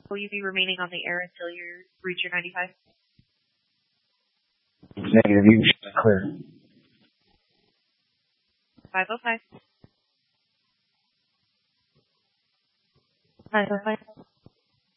Will you be remaining on the air until you reach your 95? Negative, you clear. 505. 505.